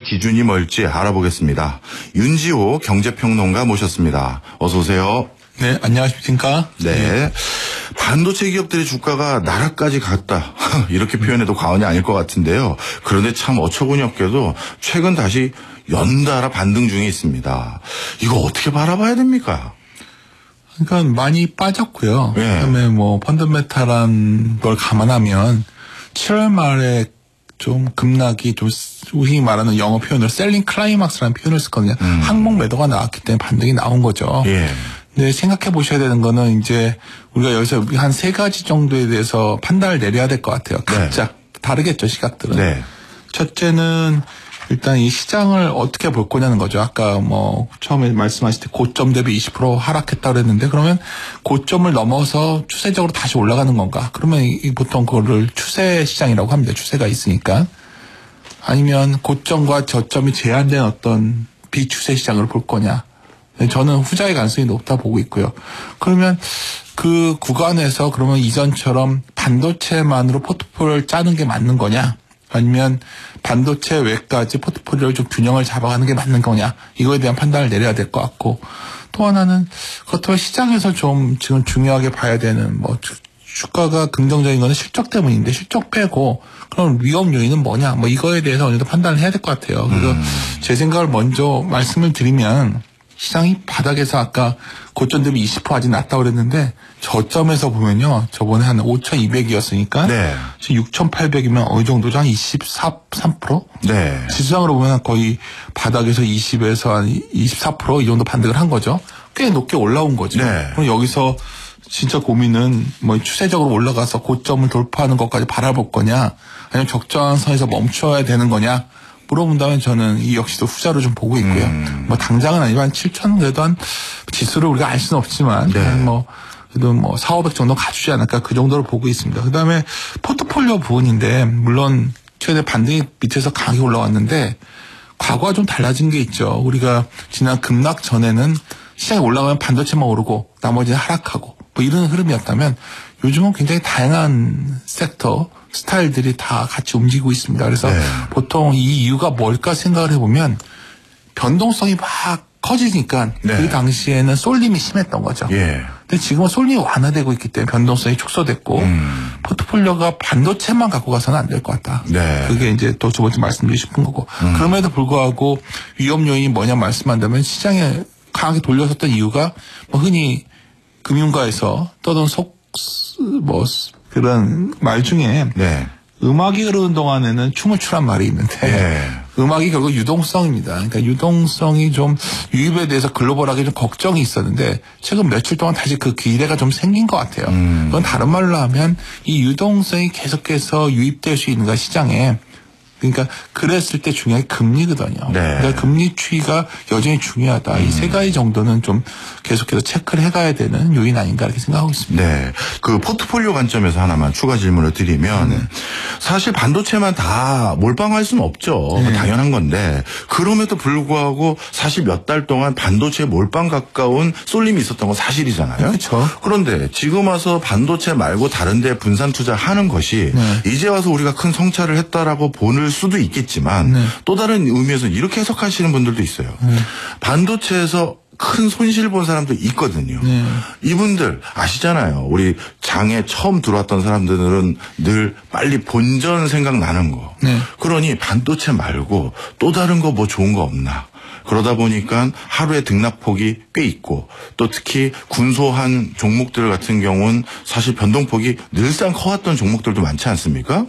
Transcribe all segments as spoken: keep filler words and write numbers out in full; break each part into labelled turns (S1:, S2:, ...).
S1: 기준이 뭘지 알아보겠습니다. 윤지호 경제평론가 모셨습니다. 어서 오세요.
S2: 네, 안녕하십니까?
S1: 네. 네. 반도체 기업들의 주가가 나락까지 갔다. 이렇게 표현해도 과언이 아닐 것 같은데요. 그런데 참 어처구니 없게도 최근 다시 연달아 반등 중에 있습니다. 이거 어떻게 바라봐야 됩니까?
S2: 그러니까 많이 빠졌고요.
S1: 네.
S2: 그다음에 뭐 펀더메탈한 걸 감안하면 칠월 말에 좀 급락이 좀 우리 말하는 영어 표현으로 셀링 클라이막스라는 표현을 썼거든요.
S1: 음.
S2: 항목 매도가 나왔기 때문에 반등이 나온 거죠.
S1: 예.
S2: 근데 생각해 보셔야 되는 거는 이제 우리가 여기서 한 세 가지 정도에 대해서 판단을 내려야 될 것 같아요. 각자 네. 다르겠죠, 시각들은.
S1: 네.
S2: 첫째는 일단 이 시장을 어떻게 볼 거냐는 거죠. 아까 뭐 처음에 말씀하실 때 고점 대비 이십 퍼센트 하락했다고 그랬는데 그러면 고점을 넘어서 추세적으로 다시 올라가는 건가? 그러면 이 보통 그거를 추세 시장이라고 합니다. 추세가 있으니까. 아니면 고점과 저점이 제한된 어떤 비추세 시장으로 볼 거냐. 저는 후자의 가능성이 높다 보고 있고요. 그러면 그 구간에서 그러면 이전처럼 반도체만으로 포트폴리오를 짜는 게 맞는 거냐? 아니면 반도체 외까지 포트폴리오를 좀 균형을 잡아가는 게 맞는 거냐? 이거에 대한 판단을 내려야 될 것 같고 또 하나는 그렇다고 시장에서 좀 지금 중요하게 봐야 되는 뭐 주, 주가가 긍정적인 거는 실적 때문인데 실적 빼고 그럼 위험 요인은 뭐냐? 뭐 이거에 대해서 어느 정도 판단을 해야 될 것 같아요. 그래서 음. 제 생각을 먼저 말씀을 드리면 시장이 바닥에서 아까 고점 대비 이십 퍼센트 아직 낮다고 그랬는데 저점에서 보면요. 저번에 한 오천이백이었으니까
S1: 네.
S2: 지금 육천팔백이면 어느 정도죠? 한 이십사, 삼 퍼센트?
S1: 네.
S2: 지수상으로 보면 거의 바닥에서 이십에서 한 이십사 퍼센트 이 정도 반등을 한 거죠. 꽤 높게 올라온 거죠.
S1: 네.
S2: 그럼 여기서 진짜 고민은 뭐 추세적으로 올라가서 고점을 돌파하는 것까지 바라볼 거냐 아니면 적정한 선에서 멈춰야 되는 거냐 물어본다면 저는 이 역시도 후자로 좀 보고 있고요. 음. 뭐 당장은 아니지만 칠천 그래도 한 지수를 우리가 알 수는 없지만
S1: 네.
S2: 뭐 그래도 뭐 사오백 정도 갖추지 않을까 그 정도로 보고 있습니다. 그다음에 포트폴리오 부분인데 물론 최근에 반등이 밑에서 강하게 올라왔는데 과거와 좀 달라진 게 있죠. 우리가 지난 급락 전에는 시장이 올라가면 반도체만 오르고 나머지는 하락하고 뭐 이런 흐름이었다면 요즘은 굉장히 다양한 섹터 스타일들이 다 같이 움직이고 있습니다. 그래서 네. 보통 이 이유가 뭘까 생각을 해보면 변동성이 막 커지니까 네. 그 당시에는 쏠림이 심했던 거죠.
S1: 예.
S2: 근데 지금은 쏠림이 완화되고 있기 때문에 변동성이 축소됐고 음. 포트폴리오가 반도체만 갖고 가서는 안 될 것 같다.
S1: 네.
S2: 그게 이제 또 두 번째 말씀드리고 싶은 거고 음. 그럼에도 불구하고 위험 요인이 뭐냐 말씀한다면 시장에 강하게 돌려섰던 이유가 뭐 흔히 금융가에서 떠돈 속 뭐 그런 말 중에
S1: 네.
S2: 음악이 흐르는 동안에는 춤을 추란 말이 있는데
S1: 네.
S2: 음악이 결국 유동성입니다. 그러니까 유동성이 좀 유입에 대해서 글로벌하게 좀 걱정이 있었는데 최근 며칠 동안 다시 그 기대가 좀 생긴 것 같아요. 음. 그건 다른 말로 하면 이 유동성이 계속해서 유입될 수 있는가 시장에 그러니까 그랬을 때 중요한 게 금리거든요.
S1: 네.
S2: 그러니까 금리 추이가 여전히 중요하다. 음. 이 세 가지 정도는 좀 계속해서 체크를 해가야 되는 요인 아닌가 이렇게 생각하고 있습니다.
S1: 네. 그 포트폴리오 관점에서 하나만 추가 질문을 드리면 네. 사실 반도체만 다 몰빵할 수는 없죠. 네. 당연한 건데 그럼에도 불구하고 사실 몇 달 동안 반도체 몰빵 가까운 쏠림이 있었던 건 사실이잖아요.
S2: 그렇죠.
S1: 그런데 지금 와서 반도체 말고 다른 데 분산 투자하는 것이 네. 이제 와서 우리가 큰 성찰을 했다라고 보는 수도 있겠지만 네. 또 다른 의미에서 이렇게 해석하시는 분들도 있어요. 네. 반도체에서 큰 손실 본 사람도 있거든요. 네. 이분들 아시잖아요. 우리 장에 처음 들어왔던 사람들은 늘 빨리 본전 생각나는 거. 네. 그러니 반도체 말고 또 다른 거 뭐 좋은 거 없나. 그러다 보니까 하루에 등락폭이 꽤 있고 또 특히 군소한 종목들 같은 경우는 사실 변동폭이 늘상 커왔던 종목들도 많지 않습니까?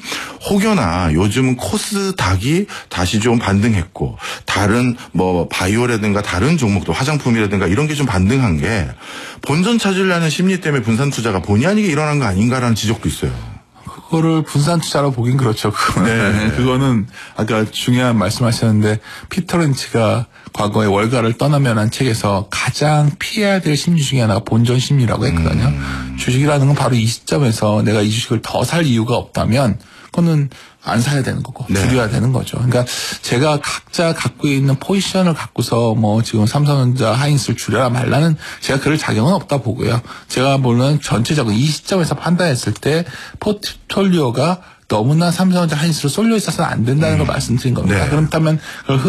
S1: 혹여나 요즘은 코스닥이 다시 좀 반등했고 다른 뭐 바이오라든가 다른 종목도 화장품이라든가 이런 게 좀 반등한 게 본전 찾으려는 심리 때문에 분산 투자가 본의 아니게 일어난 거 아닌가라는 지적도 있어요.
S2: 그거를 분산 투자로 보긴 그렇죠.
S1: 네.
S2: 그거는 아까 중요한 말씀하셨는데 피터 린치가 과거에 월가를 떠나면 한 책에서 가장 피해야 될 심리 중에 하나가 본전 심리라고 했거든요. 음. 주식이라는 건 바로 이 시점에서 내가 이 주식을 더 살 이유가 없다면 그거는 안 사야 되는 거고 네. 줄여야 되는 거죠. 그러니까 제가 각자 갖고 있는 포지션을 갖고서 뭐 지금 삼성전자 하이닉스를 줄여라 말라는 제가 그럴 자격은 없다 보고요. 제가 물론 전체적으로 이 시점에서 판단했을 때 포트폴리오가 너무나 삼성전자 하이닉스로 쏠려 있어서는 안 된다는 걸 음. 말씀드린 겁니다. 네. 그렇다면 그걸